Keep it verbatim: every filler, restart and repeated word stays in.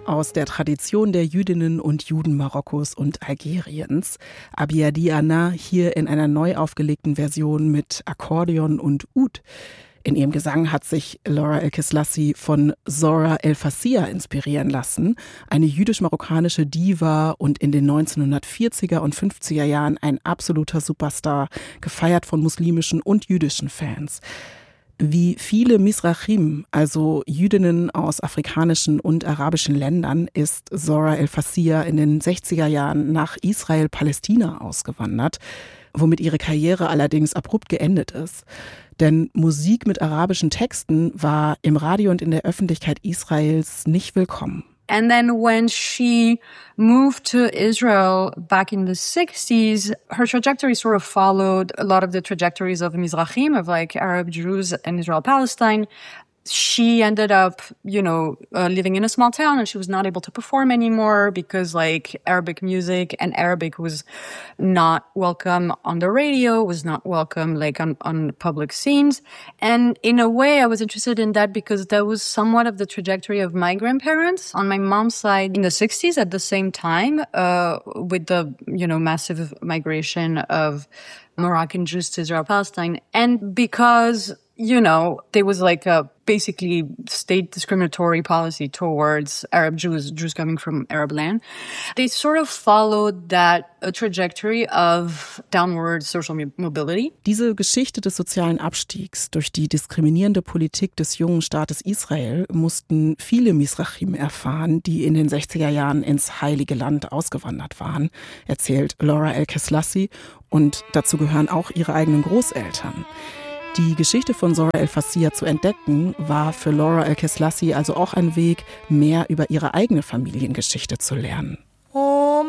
aus der Tradition der Jüdinnen und Juden Marokkos und Algeriens. Abiadi Ana hier in einer neu aufgelegten Version mit Akkordeon und Oud. In ihrem Gesang hat sich Laura El-Keslassi von Zora El-Fassia inspirieren lassen, eine jüdisch-marokkanische Diva und in den neunzehnhundertvierziger und fünfziger Jahren ein absoluter Superstar, gefeiert von muslimischen und jüdischen Fans. Wie viele Mizrachim, also Jüdinnen aus afrikanischen und arabischen Ländern, ist Zora El-Fassia in den sechziger Jahren nach Israel-Palästina ausgewandert, womit ihre Karriere allerdings abrupt geendet ist. Denn Musik mit arabischen Texten war im Radio und in der Öffentlichkeit Israels nicht willkommen. And then when she moved to Israel back in the sixties, her trajectory sort of followed a lot of the trajectories of Mizrahim, of like Arab Jews in Israel-Palestine. She ended up, you know, uh, living in a small town, and she was not able to perform anymore because like Arabic music and Arabic was not welcome on the radio, was not welcome like on, on public scenes. And in a way, I was interested in that because that was somewhat of the trajectory of my grandparents on my mom's side in the sixties at the same time, uh, with the, you know, massive migration of Moroccan Jews to Israel-Palestine. And because, you know, there was like a basically state discriminatory policy towards Arab Jews, Jews coming from Arab land. They sort of followed that a trajectory of downward social mobility. Diese Geschichte des sozialen Abstiegs durch die diskriminierende Politik des jungen Staates Israel mussten viele Mizrachim erfahren, die in den sechziger Jahren ins Heilige Land ausgewandert waren, erzählt Laura El-Keslassi, und dazu gehören auch ihre eigenen Großeltern. Die Geschichte von Zora El-Fassia zu entdecken, war für Laura El-Keslassi also auch ein Weg, mehr über ihre eigene Familiengeschichte zu lernen.